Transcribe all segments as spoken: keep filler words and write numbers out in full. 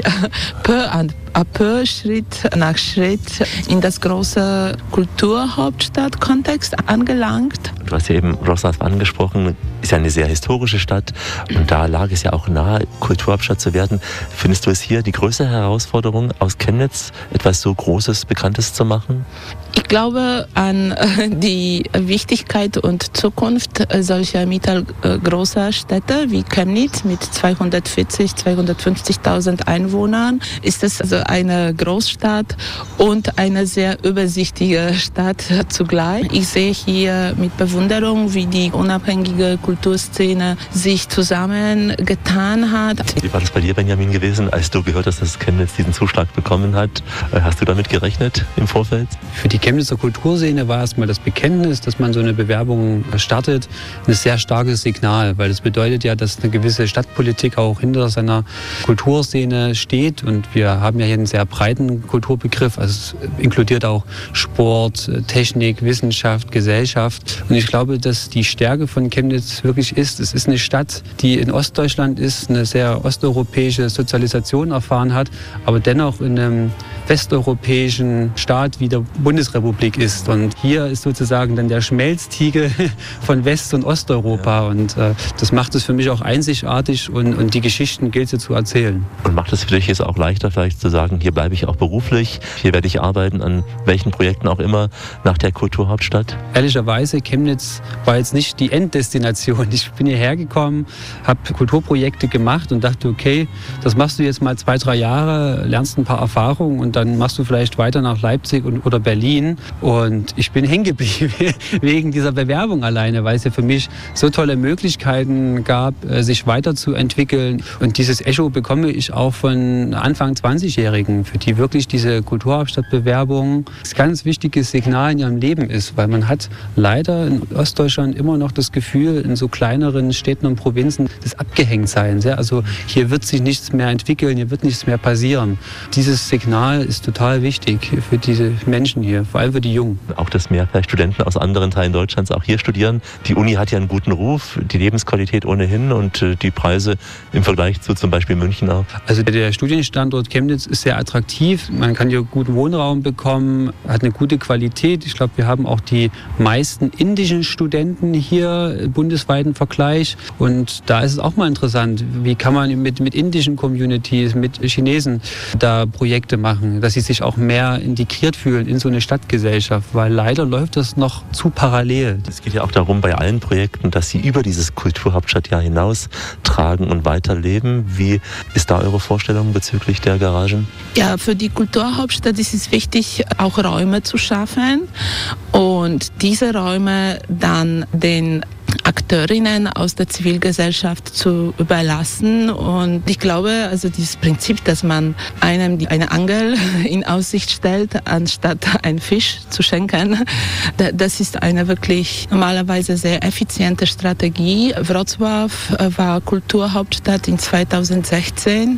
peu an à peu, Schritt nach Schritt in das große Kulturhauptstadt-Kontext angelangt. Du hast ja eben Wrocław angesprochen, ist ja eine sehr historische Stadt und da lag es ja auch nahe, Kulturhauptstadt zu werden. Findest du es hier die größte Herausforderung, aus Chemnitz etwas so Großes, Bekanntes zu machen? Ich glaube an die Wichtigkeit und Zukunft solcher mittelgroßer Städte wie Chemnitz mit zweihundertvierzig, zweihundertfünfzigtausend Einwohnern. Ist es also eine Großstadt und eine sehr übersichtliche Stadt zugleich. Ich sehe hier mit Bewunderung, wie die unabhängige Kulturszene sich zusammengetan hat. Wie war das bei dir, Benjamin, gewesen, als du gehört hast, dass Chemnitz diesen Zuschlag bekommen hat? Hast du damit gerechnet im Vorfeld? Für die Chemnitzer Kulturszene war erstmal das Bekenntnis, dass man so eine Bewerbung startet, ein sehr starkes Signal, weil das bedeutet ja, dass eine gewisse Stadtpolitik auch hinter seiner Kulturszene steht und wir haben ja hier einen sehr breiten Kulturbegriff, also es inkludiert auch Sport, Technik, Wissenschaft, Gesellschaft und ich glaube, dass die Stärke von Chemnitz wirklich ist, es ist eine Stadt, die in Ostdeutschland ist, eine sehr osteuropäische Sozialisation erfahren hat, aber dennoch in einem westeuropäischen Staat wie der Bundesrepublik ist. Und hier ist sozusagen dann der Schmelztiegel von West- und Osteuropa. Und äh, das macht es für mich auch einzigartig und, und die Geschichten gilt es zu erzählen. Und macht es für dich jetzt auch leichter, vielleicht zu sagen, hier bleibe ich auch beruflich, hier werde ich arbeiten, an welchen Projekten auch immer, nach der Kulturhauptstadt? Ehrlicherweise, Chemnitz war jetzt nicht die Enddestination. Ich bin hierher gekommen, habe Kulturprojekte gemacht und dachte, okay, das machst du jetzt mal zwei, drei Jahre, lernst ein paar Erfahrungen und dann machst du vielleicht weiter nach Leipzig und, oder Berlin. Und ich bin hängen geblieben wegen dieser Bewerbung alleine, weil es ja für mich so tolle Möglichkeiten gab, sich weiterzuentwickeln. Und dieses Echo bekomme ich auch von Anfang zwanzigjährigen, für die wirklich diese Kulturhauptstadtbewerbung ein ganz wichtiges Signal in ihrem Leben ist, weil man hat leider in Ostdeutschland immer noch das Gefühl, in so kleineren Städten und Provinzen des Abgehängtseins. Ja? Also hier wird sich nichts mehr entwickeln, hier wird nichts mehr passieren. Dieses Signal ist total wichtig für diese Menschen hier, vor allem für die Jungen. Auch, dass mehr vielleicht Studenten aus anderen Teilen Deutschlands auch hier studieren. Die Uni hat ja einen guten Ruf, die Lebensqualität ohnehin und die Preise im Vergleich zu zum Beispiel München auch. Also der Studienstandort Chemnitz ist sehr attraktiv. Man kann hier guten Wohnraum bekommen, hat eine gute Qualität. Ich glaube, wir haben auch die meisten indischen Studenten hier bundesweit im Vergleich. Und da ist es auch mal interessant, wie kann man mit, mit indischen Communities, mit Chinesen da Projekte machen, dass sie sich auch mehr integriert fühlen in so eine Stadtgesellschaft, weil leider läuft das noch zu parallel. Es geht ja auch darum bei allen Projekten, dass sie über dieses Kulturhauptstadtjahr hinaus tragen und weiterleben. Wie ist da eure Vorstellung bezüglich der Garagen? Ja, für die Kulturhauptstadt ist es wichtig, auch Räume zu schaffen und diese Räume dann den Akteurinnen aus der Zivilgesellschaft zu überlassen. Und ich glaube, also dieses Prinzip, dass man einem eine Angel in Aussicht stellt, anstatt einen Fisch zu schenken, das ist eine wirklich normalerweise sehr effiziente Strategie. Wrocław war Kulturhauptstadt in zweitausendsechzehn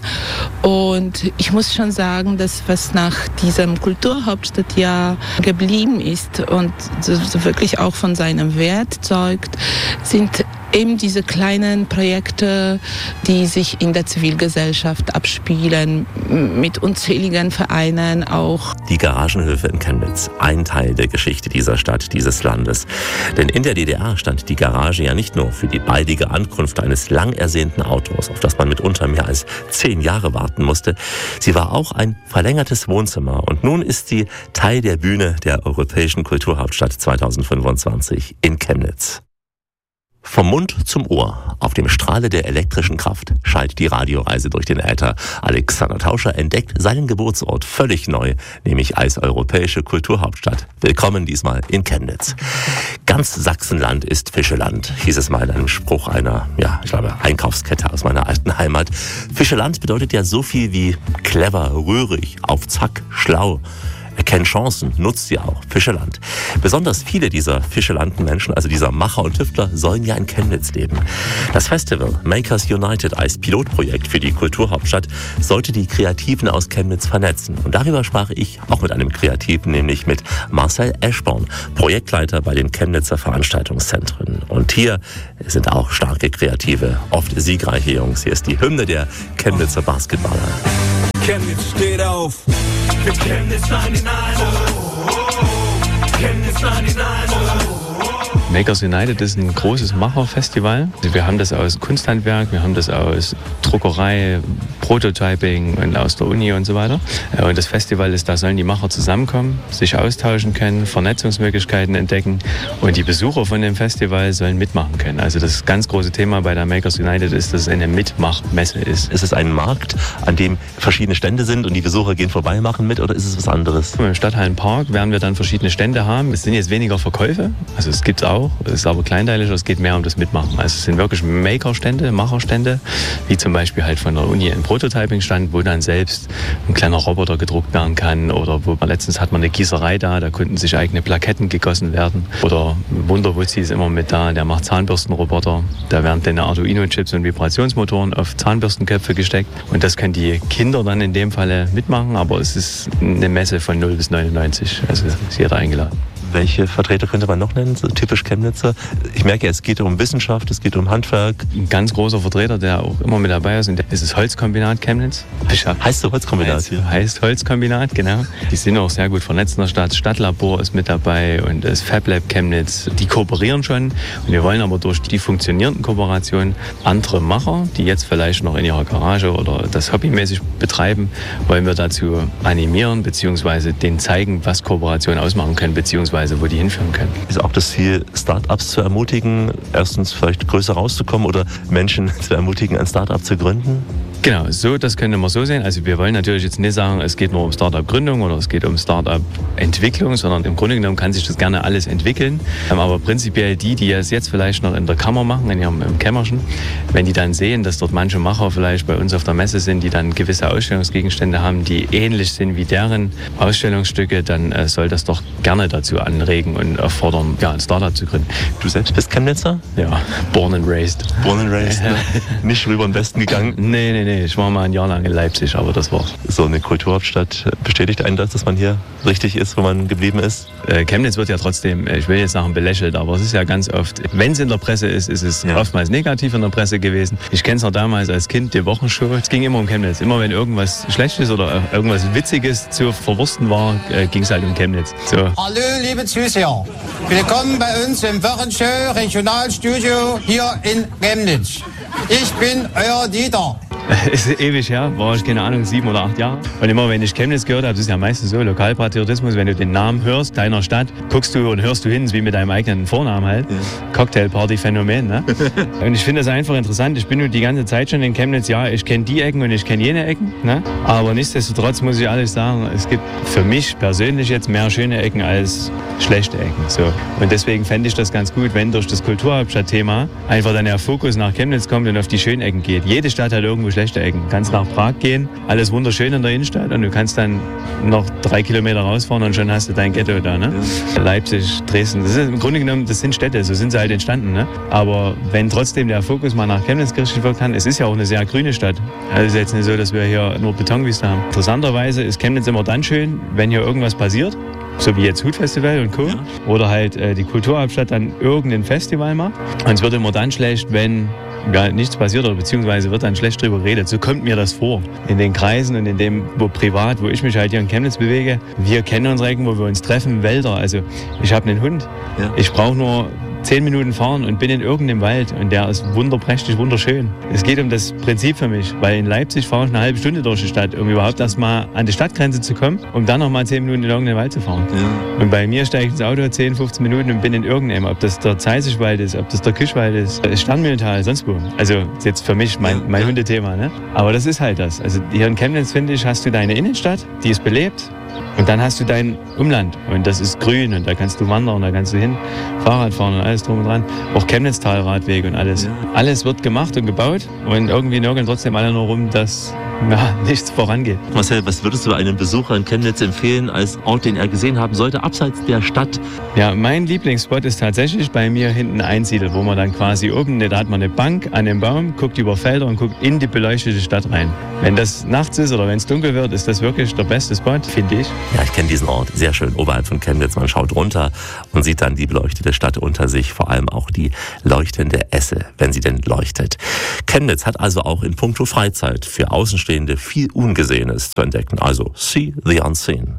und ich muss schon sagen, dass was nach diesem Kulturhauptstadtjahr geblieben ist und so wirklich auch von seinem Wert zeugt, sind eben diese kleinen Projekte, die sich in der Zivilgesellschaft abspielen, mit unzähligen Vereinen auch. Die Garagenhöfe in Chemnitz, ein Teil der Geschichte dieser Stadt, dieses Landes. Denn in der D D R stand die Garage ja nicht nur für die baldige Ankunft eines lang ersehnten Autos, auf das man mitunter mehr als zehn Jahre warten musste. Sie war auch ein verlängertes Wohnzimmer und nun ist sie Teil der Bühne der Europäischen Kulturhauptstadt zweitausendfünfundzwanzig in Chemnitz. Vom Mund zum Ohr, auf dem Strahle der elektrischen Kraft, schallt die Radioreise durch den Äther. Alexander Tauscher entdeckt seinen Geburtsort völlig neu, nämlich als europäische Kulturhauptstadt. Willkommen diesmal in Chemnitz. Ganz Sachsenland ist Fischeland, hieß es mal in einem Spruch einer, ja, ich glaube, Einkaufskette aus meiner alten Heimat. Fischeland bedeutet ja so viel wie clever, rührig, auf Zack, schlau. Erkennt Chancen, nutzt sie auch. Fischeland. Besonders viele dieser Fischelanten-Menschen, also dieser Macher und Tüftler, sollen ja in Chemnitz leben. Das Festival Makers United als Pilotprojekt für die Kulturhauptstadt sollte die Kreativen aus Chemnitz vernetzen. Und darüber sprach ich auch mit einem Kreativen, nämlich mit Marcel Eschborn, Projektleiter bei den Chemnitzer Veranstaltungszentren. Und hier sind auch starke Kreative, oft siegreiche Jungs. Hier ist die Hymne der Chemnitzer Basketballer. Chemnitz steht auf. Für Chemnitz neunundneunzig. Oh, oh, oh. Chemnitz neunundneunzig. Oh. Makers United ist ein großes Macherfestival. Wir haben das aus Kunsthandwerk, wir haben das aus Druckerei, Prototyping und aus der Uni und so weiter. Und das Festival ist, da sollen die Macher zusammenkommen, sich austauschen können, Vernetzungsmöglichkeiten entdecken und die Besucher von dem Festival sollen mitmachen können. Also das ganz große Thema bei der Makers United ist, dass es eine Mitmachmesse ist. Ist es ein Markt, an dem verschiedene Stände sind und die Besucher gehen vorbei, machen mit, oder ist es was anderes? Im Stadthallenpark werden wir dann verschiedene Stände haben. Es sind jetzt weniger Verkäufe, also es gibt es auch. Es ist aber kleinteiliger, es geht mehr um das Mitmachen. Also es sind wirklich Maker-Stände, Macherstände, wie zum Beispiel halt von der Uni ein Prototyping-Stand, wo dann selbst ein kleiner Roboter gedruckt werden kann, oder wo letztens hat man eine Gießerei da, da konnten sich eigene Plaketten gegossen werden, oder Wunderwuzzi ist immer mit da, der macht Zahnbürstenroboter, da werden dann Arduino-Chips und Vibrationsmotoren auf Zahnbürstenköpfe gesteckt und das können die Kinder dann in dem Falle mitmachen, aber es ist eine Messe von null bis neunundneunzig, also ist jeder eingeladen. Welche Vertreter könnte man noch nennen, so typisch Chemnitzer? Ich merke, es geht um Wissenschaft, es geht um Handwerk. Ein ganz großer Vertreter, der auch immer mit dabei ist, ist das Holzkombinat Chemnitz. Heißt so Holzkombinat heißt, hier? Heißt Holzkombinat, genau. Die sind auch sehr gut vernetzt in der Stadt. Stadtlabor ist mit dabei und das FabLab Chemnitz. Die kooperieren schon und wir wollen aber durch die funktionierenden Kooperationen andere Macher, die jetzt vielleicht noch in ihrer Garage oder das hobbymäßig betreiben, wollen wir dazu animieren bzw. denen zeigen, was Kooperationen ausmachen können bzw. wo die hinführen können. Ist auch das Ziel, Start-ups zu ermutigen, erstens vielleicht größer rauszukommen oder Menschen zu ermutigen, ein Start-up zu gründen? Genau, so, das könnte man so sehen. Also wir wollen natürlich jetzt nicht sagen, es geht nur um Start-up-Gründung oder es geht um Start-up-Entwicklung, sondern im Grunde genommen kann sich das gerne alles entwickeln. Aber prinzipiell die, die es jetzt vielleicht noch in der Kammer machen, in ihrem im Kämmerchen, wenn die dann sehen, dass dort manche Macher vielleicht bei uns auf der Messe sind, die dann gewisse Ausstellungsgegenstände haben, die ähnlich sind wie deren Ausstellungsstücke, dann äh, soll das doch gerne dazu anregen und auffordern, ja, ein Start-up zu gründen. Du selbst bist Chemnitzer? Ja, born and raised. Born and raised, ne? Nicht rüber in den Westen gegangen? Nee, nee, nee. Ich war mal ein Jahr lang in Leipzig, aber das war's. So eine Kulturhauptstadt, bestätigt einen das, dass man hier richtig ist, wo man geblieben ist? Äh, Chemnitz wird ja trotzdem, ich will jetzt sagen belächelt, aber es ist ja ganz oft, wenn es in der Presse ist, ist es ja oftmals negativ in der Presse gewesen. Ich kenne es noch damals als Kind, die Wochenshow, es ging immer um Chemnitz. Immer wenn irgendwas Schlechtes oder irgendwas Witziges zu verwursten war, äh, ging es halt um Chemnitz. So. Hallo liebe Zuschauer, willkommen bei uns im Wochenshow Regionalstudio hier in Chemnitz. Ich bin euer Dieter. Es ist ewig her, war ich, keine Ahnung, sieben oder acht Jahre. Und immer, wenn ich Chemnitz gehört habe, das ist ja meistens so, Lokalpatriotismus, wenn du den Namen hörst, deiner Stadt, guckst du und hörst du hin, wie mit deinem eigenen Vornamen halt. Ja. Cocktailparty-Phänomen, ne? Und ich finde das einfach interessant. Ich bin nur die ganze Zeit schon in Chemnitz, ja, ich kenne die Ecken und ich kenne jene Ecken, ne? Aber nichtsdestotrotz muss ich alles sagen, es gibt für mich persönlich jetzt mehr schöne Ecken als schlechte Ecken. So. Und deswegen fände ich das ganz gut, wenn durch das Kulturhauptstadt-Thema einfach dann der Fokus nach Chemnitz kommt und auf die schönen Ecken geht. Jede Stadt hat irgendwo schlechte Ecken. Du kannst nach Prag gehen, alles wunderschön in der Innenstadt und du kannst dann noch drei Kilometer rausfahren und schon hast du dein Ghetto da. Ne? Ja. Leipzig, Dresden, das ist im Grunde genommen, das sind Städte, so sind sie halt entstanden. Ne? Aber wenn trotzdem der Fokus mal nach Chemnitz gerichtet werden kann, es ist ja auch eine sehr grüne Stadt. Also es ist jetzt nicht so, dass wir hier nur Betonwüste haben. Interessanterweise ist Chemnitz immer dann schön, wenn hier irgendwas passiert. So wie jetzt Hutfestival und Co. Ja. Oder halt äh, die Kulturhauptstadt dann irgendein Festival macht. Und es wird immer dann schlecht, wenn ja, nichts passiert oder beziehungsweise wird dann schlecht drüber geredet. So kommt mir das vor. In den Kreisen und in dem, wo privat, wo ich mich halt hier in Chemnitz bewege. Wir kennen unsere Ecken, wo wir uns treffen, Wälder. Also ich habe einen Hund. Ja. Ich brauche nur zehn Minuten fahren und bin in irgendeinem Wald und der ist wunderprächtig, wunderschön. Es geht um das Prinzip für mich, weil in Leipzig fahre ich eine halbe Stunde durch die Stadt, um überhaupt erst mal an die Stadtgrenze zu kommen, um dann noch mal zehn Minuten in irgendeinen Wald zu fahren. Ja. Und bei mir steige ich ins Auto zehn, fünfzehn Minuten und bin in irgendeinem, ob das der Zeisigwald ist, ob das der Kischwald ist, das Sternmühlental, sonst wo. Also das ist jetzt für mich mein, mein Hundethema, ne? Aber das ist halt das. Also hier in Chemnitz, finde ich, hast du deine Innenstadt, die ist belebt. Und dann hast du dein Umland und das ist grün und da kannst du wandern, da kannst du hin, Fahrrad fahren und alles drum und dran. Auch Chemnitztal-Radweg und alles. Ja. Alles wird gemacht und gebaut und irgendwie nörgeln trotzdem alle nur rum, dass ja, nichts vorangeht. Marcel, was würdest du einem Besucher in Chemnitz empfehlen als Ort, den er gesehen haben sollte, abseits der Stadt? Ja, mein Lieblingsspot ist tatsächlich bei mir hinten Einsiedel, wo man dann quasi oben, da hat man eine Bank an dem Baum, guckt über Felder und guckt in die beleuchtete Stadt rein. Wenn das nachts ist oder wenn es dunkel wird, ist das wirklich der beste Spot, finde ich. Ja, ich kenne diesen Ort sehr schön oberhalb von Chemnitz. Man schaut runter und sieht dann die beleuchtete Stadt unter sich, vor allem auch die leuchtende Esse, wenn sie denn leuchtet. Chemnitz hat also auch in puncto Freizeit für Außenstehende viel Ungesehenes zu entdecken. Also see the unseen.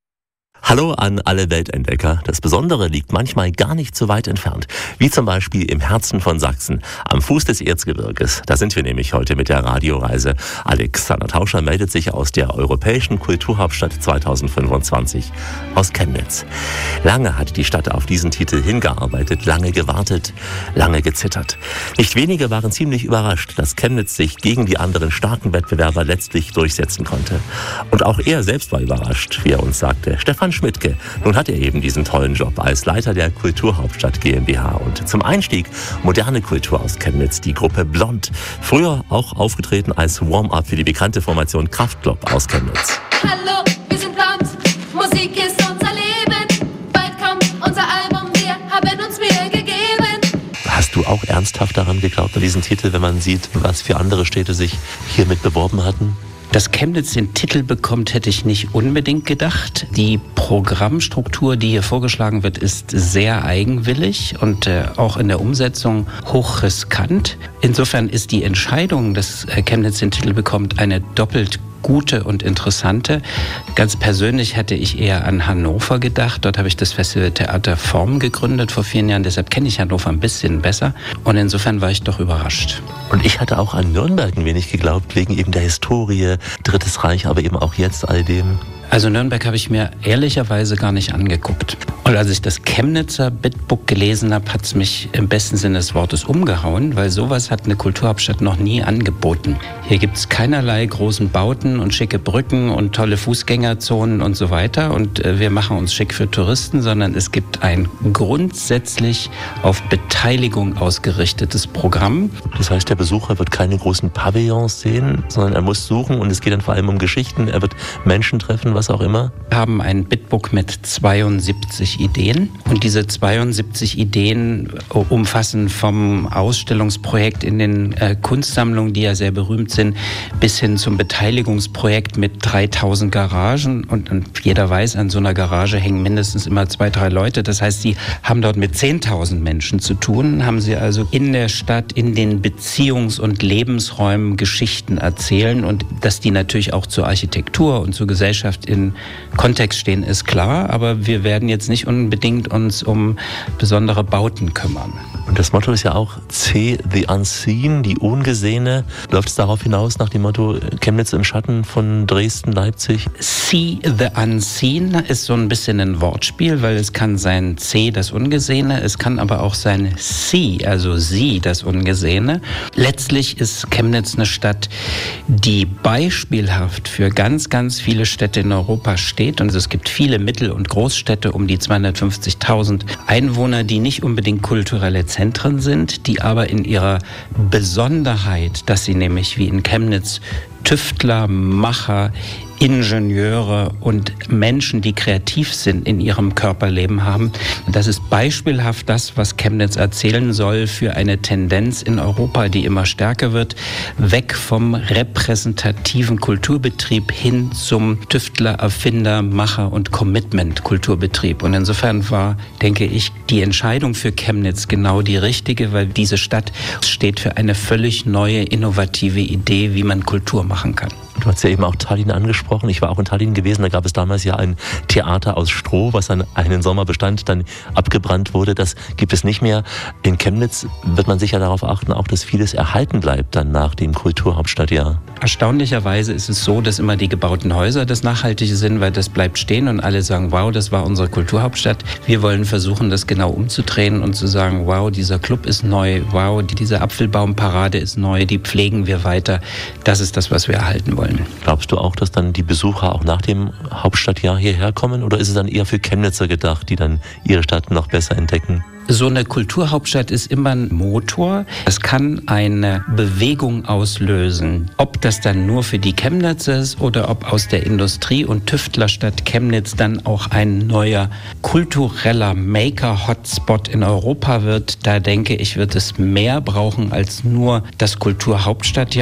Hallo an alle Weltentdecker. Das Besondere liegt manchmal gar nicht so weit entfernt, wie zum Beispiel im Herzen von Sachsen, am Fuß des Erzgebirges. Da sind wir nämlich heute mit der Radioreise. Alexander Tauscher meldet sich aus der Europäischen Kulturhauptstadt zweitausendfünfundzwanzig aus Chemnitz. Lange hat die Stadt auf diesen Titel hingearbeitet, lange gewartet, lange gezittert. Nicht wenige waren ziemlich überrascht, dass Chemnitz sich gegen die anderen starken Wettbewerber letztlich durchsetzen konnte. Und auch er selbst war überrascht, wie er uns sagte. Stefan Schmidtke. Nun hat er eben diesen tollen Job als Leiter der Kulturhauptstadt GmbH und zum Einstieg moderne Kultur aus Chemnitz, die Gruppe Blond. Früher auch aufgetreten als Warm-up für die bekannte Formation Kraftklub aus Chemnitz. Hallo, wir sind Blond, Musik ist unser Leben, bald kommt unser Album, wir haben uns Mühe gegeben. Hast du auch ernsthaft daran geglaubt, an diesen Titel, wenn man sieht, was für andere Städte sich hiermit beworben hatten? Dass Chemnitz den Titel bekommt, hätte ich nicht unbedingt gedacht. Die Programmstruktur, die hier vorgeschlagen wird, ist sehr eigenwillig und äh, auch in der Umsetzung hochriskant. Insofern ist die Entscheidung, dass äh, Chemnitz den Titel bekommt, eine doppelt gute und interessante. Ganz persönlich hätte ich eher an Hannover gedacht. Dort habe ich das Festival Theater Form gegründet vor vielen Jahren. Deshalb kenne ich Hannover ein bisschen besser. Und insofern war ich doch überrascht. Und ich hatte auch an Nürnberg ein wenig geglaubt, wegen eben der Historie, Drittes Reich, aber eben auch jetzt all dem. Also Nürnberg habe ich mir ehrlicherweise gar nicht angeguckt. Und als ich das Chemnitzer Bitbook gelesen habe, hat es mich im besten Sinne des Wortes umgehauen, weil sowas hat eine Kulturhauptstadt noch nie angeboten. Hier gibt es keinerlei großen Bauten und schicke Brücken und tolle Fußgängerzonen und so weiter. Und äh, wir machen uns schick für Touristen, sondern es gibt ein grundsätzlich auf Beteiligung ausgerichtetes Programm. Das heißt, der Besucher wird keine großen Pavillons sehen, sondern er muss suchen und es geht dann vor allem um Geschichten. Er wird Menschen treffen, was auch immer. Wir haben ein Bitbook mit zweiundsiebzig Ideen und diese zweiundsiebzig Ideen umfassen vom Ausstellungsprojekt in den äh, Kunstsammlungen, die ja sehr berühmt sind, bis hin zum Beteiligungsprojekt mit dreitausend Garagen und, und jeder weiß, an so einer Garage hängen mindestens immer zwei, drei Leute. Das heißt, sie haben dort mit zehntausend Menschen zu tun, haben sie also in der Stadt, in den Beziehungs- und Lebensräumen Geschichten erzählen und dass die natürlich auch zur Architektur und zur Gesellschaft in Kontext stehen, ist klar, aber wir werden jetzt nicht unbedingt uns um besondere Bauten kümmern. Und das Motto ist ja auch See the Unseen, die Ungesehene. Läuft es darauf hinaus nach dem Motto Chemnitz im Schatten von Dresden, Leipzig? See the Unseen ist so ein bisschen ein Wortspiel, weil es kann sein C, das Ungesehene, es kann aber auch sein Sie, also Sie, das Ungesehene. Letztlich ist Chemnitz eine Stadt, die beispielhaft für ganz, ganz viele Städte in Europa steht. Und es gibt viele Mittel- und Großstädte um die zweihundertfünfzigtausend Einwohner, die nicht unbedingt kulturelle Zentren sind, die aber in ihrer Besonderheit, dass sie nämlich wie in Chemnitz Tüftler, Macher, Ingenieure und Menschen, die kreativ sind, in ihrem Körperleben haben. Das ist beispielhaft das, was Chemnitz erzählen soll für eine Tendenz in Europa, die immer stärker wird, weg vom repräsentativen Kulturbetrieb hin zum Tüftler, Erfinder, Macher und Commitment-Kulturbetrieb. Und insofern war, denke ich, die Entscheidung für Chemnitz genau die richtige, weil diese Stadt steht für eine völlig neue, innovative Idee, wie man Kultur machen kann. Du hast ja eben auch Tallinn angesprochen. Ich war auch in Tallinn gewesen. Da gab es damals ja ein Theater aus Stroh, was dann einen Sommer bestand, dann abgebrannt wurde. Das gibt es nicht mehr. In Chemnitz wird man sicher darauf achten, auch dass vieles erhalten bleibt dann nach dem Kulturhauptstadtjahr. Erstaunlicherweise ist es so, dass immer die gebauten Häuser das Nachhaltige sind, weil das bleibt stehen und alle sagen, wow, das war unsere Kulturhauptstadt. Wir wollen versuchen, das genau umzudrehen und zu sagen, wow, dieser Club ist neu, wow, diese Apfelbaumparade ist neu, die pflegen wir weiter. Das ist das, was wir erhalten wollen. Glaubst du auch, dass dann die Besucher auch nach dem Hauptstadtjahr hierher kommen oder ist es dann eher für Chemnitzer gedacht, die dann ihre Stadt noch besser entdecken? So eine Kulturhauptstadt ist immer ein Motor. Es kann eine Bewegung auslösen. Ob das dann nur für die Chemnitzer ist oder ob aus der Industrie- und Tüftlerstadt Chemnitz dann auch ein neuer kultureller Maker-Hotspot in Europa wird, da denke ich, wird es mehr brauchen als nur das Kulturhauptstadtjahr.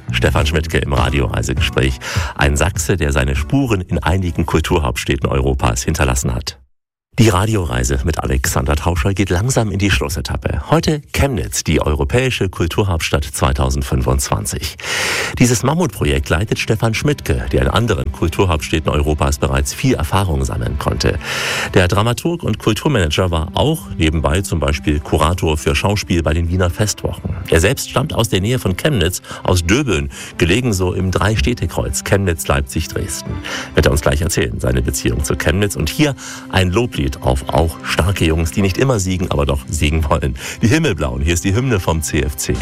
Stefan Schmidtke im Radioreisegespräch. Ein Sachse, der seine Spuren in einigen Kulturhauptstädten Europas hinterlassen hat. Die Radioreise mit Alexander Tauscher geht langsam in die Schlussetappe. Heute Chemnitz, die europäische Kulturhauptstadt zweitausendfünfundzwanzig. Dieses Mammutprojekt leitet Stefan Schmidtke, der in anderen Kulturhauptstädten Europas bereits viel Erfahrung sammeln konnte. Der Dramaturg und Kulturmanager war auch nebenbei zum Beispiel Kurator für Schauspiel bei den Wiener Festwochen. Er selbst stammt aus der Nähe von Chemnitz, aus Döbeln, gelegen so im Drei-Städte-Kreuz Chemnitz, Leipzig, Dresden. Wird er uns gleich erzählen, seine Beziehung zu Chemnitz. Und hier ein Loblied auf auch starke Jungs, die nicht immer siegen, aber doch siegen wollen. Die Himmelblauen, hier ist die Hymne vom C F C.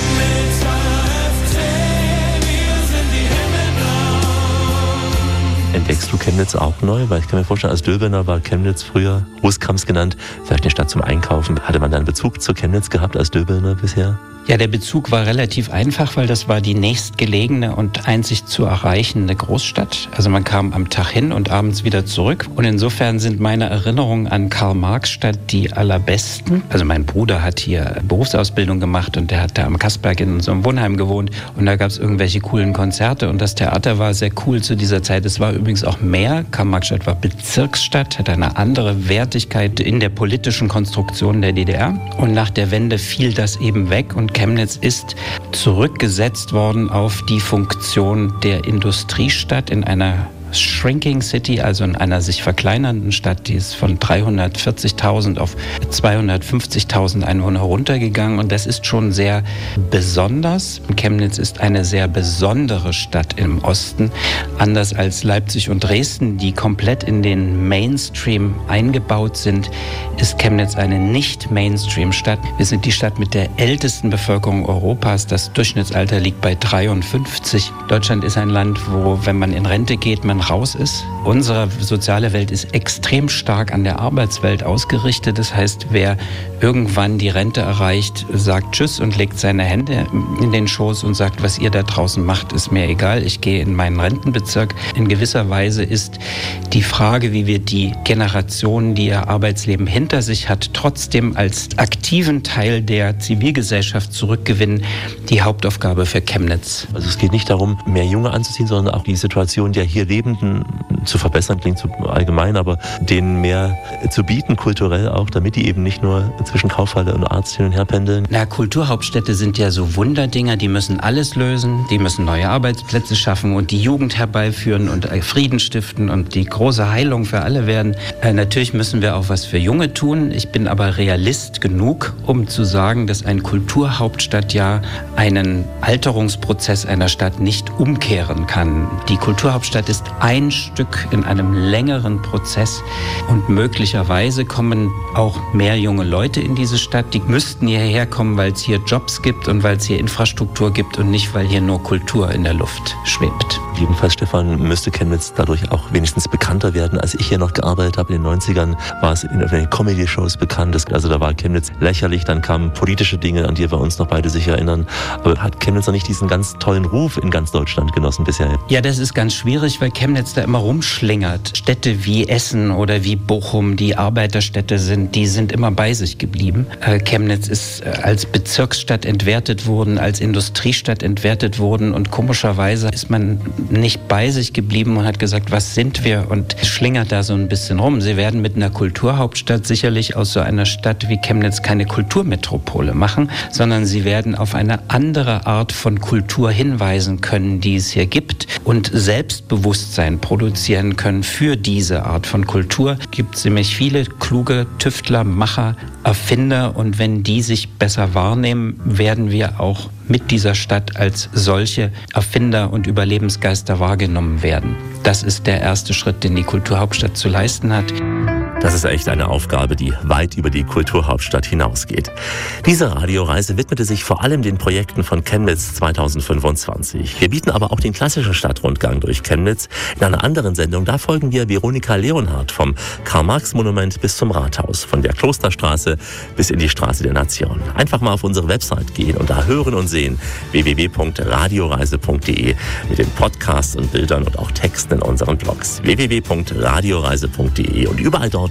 Entdeckst du Chemnitz auch neu? Weil ich kann mir vorstellen, als Döbener war Chemnitz früher, Rußkamps genannt, vielleicht eine Stadt zum Einkaufen. Hatte man da einen Bezug zu Chemnitz gehabt als Döbener bisher? Ja, der Bezug war relativ einfach, weil das war die nächstgelegene und einzig zu erreichende Großstadt. Also man kam am Tag hin und abends wieder zurück. Und insofern sind meine Erinnerungen an Karl-Marx-Stadt die allerbesten. Also mein Bruder hat hier Berufsausbildung gemacht und der hat da am Kasperg in so einem Wohnheim gewohnt. Und da gab es irgendwelche coolen Konzerte und das Theater war sehr cool zu dieser Zeit. Es war übrigens auch mehr. Karl-Marx-Stadt war Bezirksstadt, hat eine andere Wertigkeit in der politischen Konstruktion der D D R. Und nach der Wende fiel das eben weg und Chemnitz ist zurückgesetzt worden auf die Funktion der Industriestadt in einer Shrinking City, also in einer sich verkleinernden Stadt, die ist von dreihundertvierzigtausend auf zweihundertfünfzigtausend Einwohner runtergegangen und das ist schon sehr besonders. Chemnitz ist eine sehr besondere Stadt im Osten, anders als Leipzig und Dresden, die komplett in den Mainstream eingebaut sind, ist Chemnitz eine Nicht-Mainstream-Stadt. Wir sind die Stadt mit der ältesten Bevölkerung Europas, das Durchschnittsalter liegt bei dreiundfünfzig. Deutschland ist ein Land, wo, wenn man in Rente geht, man raus ist. Unsere soziale Welt ist extrem stark an der Arbeitswelt ausgerichtet. Das heißt, wer irgendwann die Rente erreicht, sagt Tschüss und legt seine Hände in den Schoß und sagt, was ihr da draußen macht, ist mir egal. Ich gehe in meinen Rentenbezirk. In gewisser Weise ist die Frage, wie wir die Generation, die ihr Arbeitsleben hinter sich hat, trotzdem als aktiven Teil der Zivilgesellschaft zurückgewinnen, die Hauptaufgabe für Chemnitz. Also es geht nicht darum, mehr Junge anzuziehen, sondern auch die Situation der hier Lebenden zu verbessern, klingt zu allgemein, aber denen mehr zu bieten, kulturell auch, damit die eben nicht nur zwischen Kaufhalle und Arzt hin und her pendeln. Na, Kulturhauptstädte sind ja so Wunderdinger, die müssen alles lösen, die müssen neue Arbeitsplätze schaffen und die Jugend herbeiführen und Frieden stiften und die große Heilung für alle werden. Äh, natürlich müssen wir auch was für Junge tun. Ich bin aber Realist genug, um zu sagen, dass ein Kulturhauptstadtjahr einen Alterungsprozess einer Stadt nicht umkehren kann. Die Kulturhauptstadt ist ein Stück in einem längeren Prozess und möglicherweise kommen auch mehr junge Leute in diese Stadt. Die müssten hierher kommen, weil es hier Jobs gibt und weil es hier Infrastruktur gibt und nicht, weil hier nur Kultur in der Luft schwebt. Jedenfalls, Stefan, müsste Chemnitz dadurch auch wenigstens bekannter werden. Als ich hier noch gearbeitet habe in den neunzigern, war es in den Comedy-Shows bekannt. Also da war Chemnitz lächerlich, dann kamen politische Dinge, an die wir uns noch beide sicher erinnern. Aber hat Chemnitz noch nicht diesen ganz tollen Ruf in ganz Deutschland genossen bisher? Ja, das ist ganz schwierig, weil Chemnitz da immer rumschlingert. Städte wie Essen oder wie Bochum, die Arbeiterstädte sind, die sind immer bei sich geblieben. Äh, Chemnitz ist äh, als Bezirksstadt entwertet worden, als Industriestadt entwertet worden und komischerweise ist man nicht bei sich geblieben und hat gesagt, was sind wir, und schlingert da so ein bisschen rum. Sie werden mit einer Kulturhauptstadt sicherlich aus so einer Stadt wie Chemnitz keine Kulturmetropole machen, sondern sie werden auf eine andere Art von Kultur hinweisen können, die es hier gibt und Selbstbewusstsein produzieren können für diese Art von Kultur. Es gibt ziemlich viele kluge Tüftler, Macher, Erfinder und wenn die sich besser wahrnehmen, werden wir auch mit dieser Stadt als solche Erfinder und Überlebensgeister wahrgenommen werden. Das ist der erste Schritt, den die Kulturhauptstadt zu leisten hat. Das ist echt eine Aufgabe, die weit über die Kulturhauptstadt hinausgeht. Diese Radioreise widmete sich vor allem den Projekten von Chemnitz zweitausendfünfundzwanzig. Wir bieten aber auch den klassischen Stadtrundgang durch Chemnitz. In einer anderen Sendung, da folgen wir Veronika Leonhardt vom Karl-Marx-Monument bis zum Rathaus, von der Klosterstraße bis in die Straße der Nation. Einfach mal auf unsere Website gehen und da hören und sehen, w w w punkt radioreise punkt d e, mit den Podcasts und Bildern und auch Texten in unseren Blogs, w w w punkt radioreise punkt d e, und überall dort,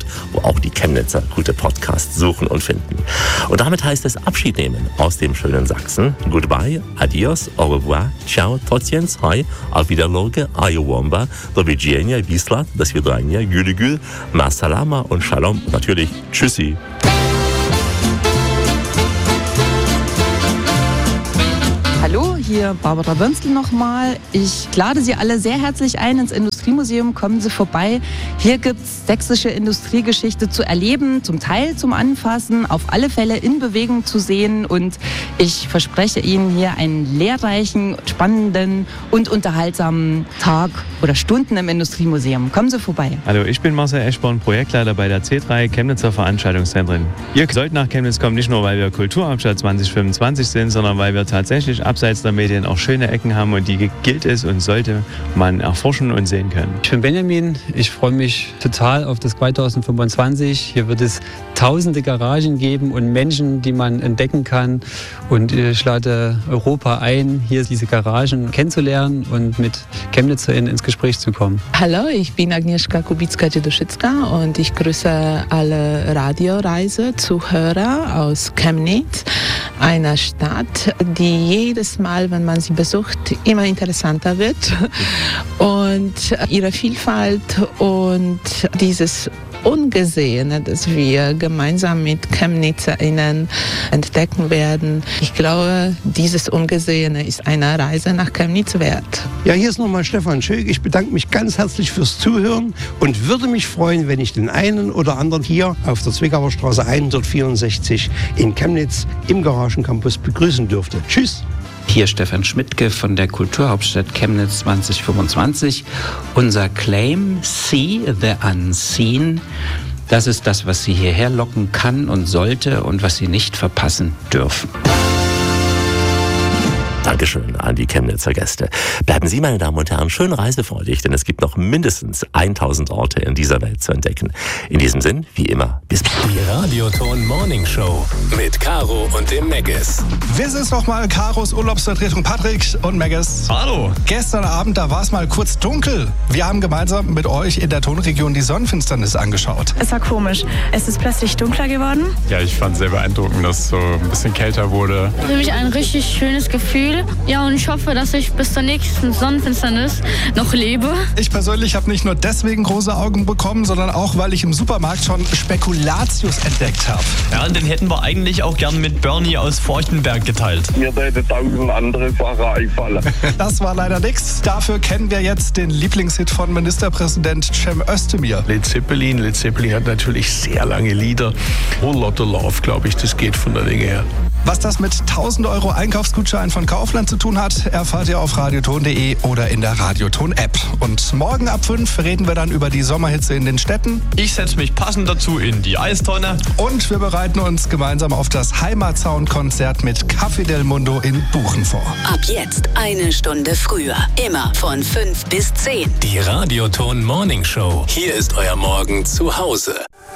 dort, wo auch die Chemnitzer gute Podcasts suchen und finden. Und damit heißt es Abschied nehmen aus dem schönen Sachsen. Goodbye, adios, au revoir, ciao, tociens, hi, auf Wiederloge, ayowomba, do widzenia, wisla, do svidania, gülü ma salama und shalom und natürlich tschüssi. Hallo, hier Barbara Wönstl nochmal. Ich lade Sie alle sehr herzlich ein ins Industriemuseum. Kommen Sie vorbei. Hier gibt es sächsische Industriegeschichte zu erleben, zum Teil zum Anfassen, auf alle Fälle in Bewegung zu sehen. Und ich verspreche Ihnen hier einen lehrreichen, spannenden und unterhaltsamen Tag oder Stunden im Industriemuseum. Kommen Sie vorbei. Hallo, ich bin Marcel Eschborn, Projektleiter bei der C drei Chemnitzer Veranstaltungszentren. Ihr sollt nach Chemnitz kommen, nicht nur weil wir Kulturhauptstadt zwanzig fünfundzwanzig sind, sondern weil wir tatsächlich abseits der Medien auch schöne Ecken haben und die gilt es und sollte man erforschen und sehen können. Ich bin Benjamin, ich freue mich total auf das zweitausendfünfundzwanzig. Hier wird es tausende Garagen geben und Menschen, die man entdecken kann. Und ich lade Europa ein, hier diese Garagen kennenzulernen und mit ChemnitzerInnen ins Gespräch zu kommen. Hallo, ich bin Agnieszka Kubicka-Dzieduszycka und ich grüße alle Radioreise-Zuhörer aus Chemnitz, einer Stadt, die jedes Mal, wenn man sie besucht, immer interessanter wird. Und ihre Vielfalt und dieses Ungesehene, das wir gemeinsam mit ChemnitzerInnen entdecken werden. Ich glaube, dieses Ungesehene ist eine Reise nach Chemnitz wert. Ja, hier ist nochmal Stefan Schöck. Ich bedanke mich ganz herzlich fürs Zuhören und würde mich freuen, wenn ich den einen oder anderen hier auf der Zwickauer Straße hundertvierundsechzig in Chemnitz im Garagencampus begrüßen dürfte. Tschüss! Hier Stefan Schmidtke von der Kulturhauptstadt Chemnitz zwanzig fünfundzwanzig. Unser Claim, See the Unseen, das ist das, was Sie hierher locken kann und sollte und was Sie nicht verpassen dürfen. Dankeschön an die Chemnitzer Gäste. Bleiben Sie, meine Damen und Herren, schön reisefreudig, denn es gibt noch mindestens tausend Orte in dieser Welt zu entdecken. In diesem Sinn, wie immer, bis bald. Die Radioton Morning Show mit Caro und dem Megis. Wir sind nochmal Caros Urlaubsvertretung Patrick und Megis. Hallo. Gestern Abend, da war es mal kurz dunkel. Wir haben gemeinsam mit euch in der Tonregion die Sonnenfinsternis angeschaut. Es war komisch. Es ist plötzlich dunkler geworden. Ja, ich fand es sehr beeindruckend, dass es so ein bisschen kälter wurde. Für mich ein richtig schönes Gefühl. Ja, und ich hoffe, dass ich bis zur nächsten Sonnenfinsternis noch lebe. Ich persönlich habe nicht nur deswegen große Augen bekommen, sondern auch, weil ich im Supermarkt schon Spekulatius entdeckt habe. Ja, und den hätten wir eigentlich auch gern mit Bernie aus Forchtenberg geteilt. Mir hätte tausend andere Sachen einfallen. Das war leider nichts. Dafür kennen wir jetzt den Lieblingshit von Ministerpräsident Cem Özdemir. Led Zeppelin. Led Zeppelin hat natürlich sehr lange Lieder. Whole Lotta Love, glaube ich, das geht von der Länge her. Was das mit tausend Euro Einkaufsgutschein von Kaufland zu tun hat, erfahrt ihr auf radioton punkt de oder in der Radioton-App. Und morgen ab fünf reden wir dann über die Sommerhitze in den Städten. Ich setze mich passend dazu in die Eistonne. Und wir bereiten uns gemeinsam auf das Heimatsound-Konzert mit Café del Mundo in Buchen vor. Ab jetzt eine Stunde früher. Immer von fünf bis zehn. Die Radioton Morning Show. Hier ist euer Morgen zu Hause.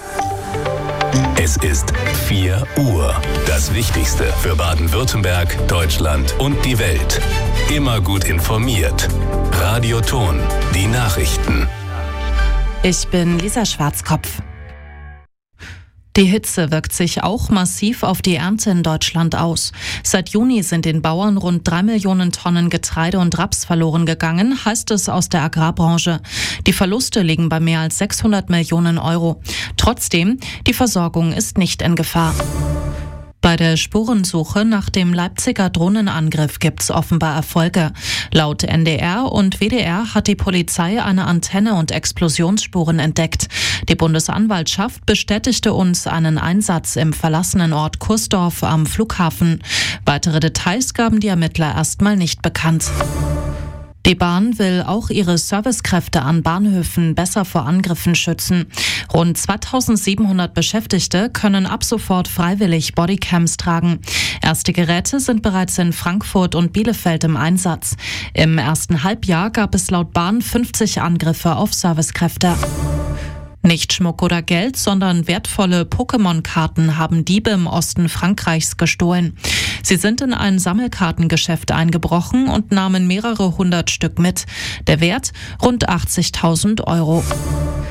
Es ist vier Uhr. Das Wichtigste für Baden-Württemberg, Deutschland und die Welt. Immer gut informiert. Radioton, die Nachrichten. Ich bin Lisa Schwarzkopf. Die Hitze wirkt sich auch massiv auf die Ernte in Deutschland aus. Seit Juni sind den Bauern rund drei Millionen Tonnen Getreide und Raps verloren gegangen, heißt es aus der Agrarbranche. Die Verluste liegen bei mehr als sechshundert Millionen Euro. Trotzdem, die Versorgung ist nicht in Gefahr. Bei der Spurensuche nach dem Leipziger Drohnenangriff gibt's offenbar Erfolge. Laut N D R und W D R hat die Polizei eine Antenne und Explosionsspuren entdeckt. Die Bundesanwaltschaft bestätigte uns einen Einsatz im verlassenen Ort Kursdorf am Flughafen. Weitere Details gaben die Ermittler erstmal nicht bekannt. Die Bahn will auch ihre Servicekräfte an Bahnhöfen besser vor Angriffen schützen. Rund zweitausendsiebenhundert Beschäftigte können ab sofort freiwillig Bodycams tragen. Erste Geräte sind bereits in Frankfurt und Bielefeld im Einsatz. Im ersten Halbjahr gab es laut Bahn fünfzig Angriffe auf Servicekräfte. Nicht Schmuck oder Geld, sondern wertvolle Pokémon-Karten haben Diebe im Osten Frankreichs gestohlen. Sie sind in ein Sammelkartengeschäft eingebrochen und nahmen mehrere hundert Stück mit. Der Wert rund achtzigtausend Euro.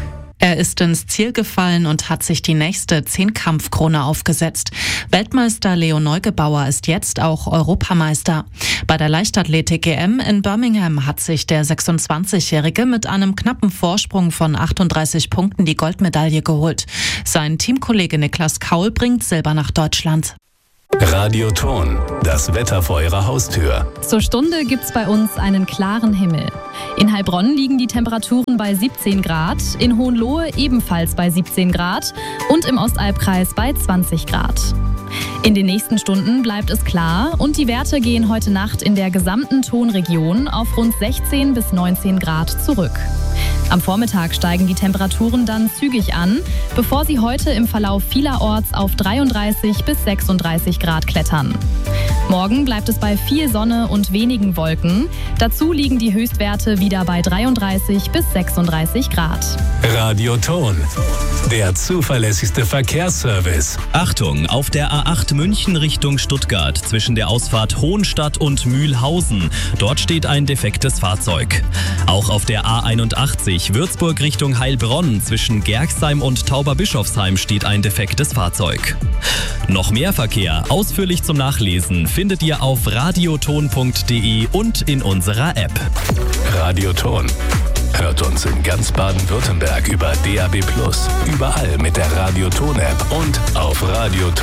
Er ist ins Ziel gefallen und hat sich die nächste Zehnkampfkrone aufgesetzt. Weltmeister Leo Neugebauer ist jetzt auch Europameister. Bei der Leichtathletik-E M in Birmingham hat sich der sechsundzwanzigjährige mit einem knappen Vorsprung von achtunddreißig Punkten die Goldmedaille geholt. Sein Teamkollege Niklas Kaul bringt Silber nach Deutschland. Radioton, das Wetter vor Ihrer Haustür. Zur Stunde gibt's bei uns einen klaren Himmel. In Heilbronn liegen die Temperaturen bei siebzehn Grad, in Hohenlohe ebenfalls bei siebzehn Grad und im Ostalbkreis bei zwanzig Grad. In den nächsten Stunden bleibt es klar und die Werte gehen heute Nacht in der gesamten Tonregion auf rund sechzehn bis neunzehn Grad zurück. Am Vormittag steigen die Temperaturen dann zügig an, bevor sie heute im Verlauf vielerorts auf dreiunddreißig bis sechsunddreißig Grad klettern. Morgen bleibt es bei viel Sonne und wenigen Wolken. Dazu liegen die Höchstwerte wieder bei dreiunddreißig bis sechsunddreißig Grad. Radioton, der zuverlässigste Verkehrsservice. Achtung, auf der A acht München Richtung Stuttgart zwischen der Ausfahrt Hohenstadt und Mühlhausen. Dort steht ein defektes Fahrzeug. Auch auf der A einundachtzig Würzburg Richtung Heilbronn zwischen Gerxheim und Tauberbischofsheim steht ein defektes Fahrzeug. Noch mehr Verkehr, ausführlich zum Nachlesen, findet ihr auf radioton punkt de und in unserer App. Radioton. Hört uns in ganz Baden-Württemberg über D A B plus, überall mit der Radioton-App und auf radioton